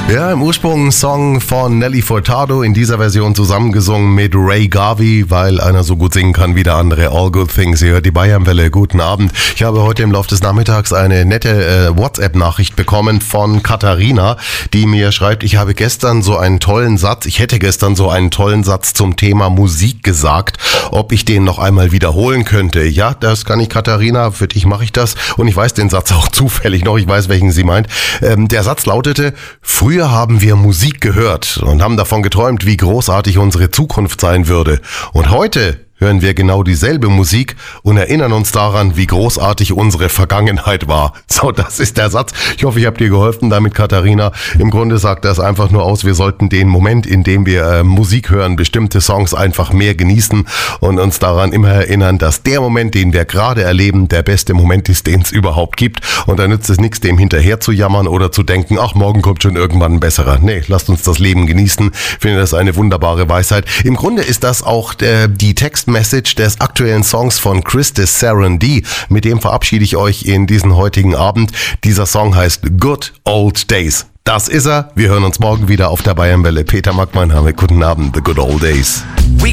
Ja, im Ursprung ein Song von Nelly Furtado, in dieser Version zusammengesungen mit Ray Garvey, weil einer so gut singen kann wie der andere. All Good Things. Ihr hört die Bayernwelle. Guten Abend. Ich habe heute im Laufe des Nachmittags eine nette WhatsApp-Nachricht bekommen von Katharina, die mir schreibt, ich hätte gestern so einen tollen Satz zum Thema Musik gesagt, ob ich den noch einmal wiederholen könnte. Ja, das kann ich, Katharina, für dich mache ich das. Und ich weiß den Satz auch zufällig noch, ich weiß, welchen sie meint. Der Satz lautete: Früher haben wir Musik gehört und haben davon geträumt, wie großartig unsere Zukunft sein würde. Und heute hören wir genau dieselbe Musik und erinnern uns daran, wie großartig unsere Vergangenheit war. So, das ist der Satz. Ich hoffe, ich habe dir geholfen damit, Katharina. Im Grunde sagt das einfach nur aus, wir sollten den Moment, in dem wir Musik hören, bestimmte Songs einfach mehr genießen und uns daran immer erinnern, dass der Moment, den wir gerade erleben, der beste Moment ist, den es überhaupt gibt. Und da nützt es nichts, dem hinterher zu jammern oder zu denken, ach, morgen kommt schon irgendwann ein besserer. Nee, lasst uns das Leben genießen. Ich finde das eine wunderbare Weisheit. Im Grunde ist das auch die Textmessage des aktuellen Songs von Christis Saren D. Mit dem verabschiede ich euch in diesen heutigen Abend. Dieser Song heißt Good Old Days. Das ist er. Wir hören uns morgen wieder auf der Bayernwelle. Peter Mack, mein Name. Guten Abend. The Good Old Days.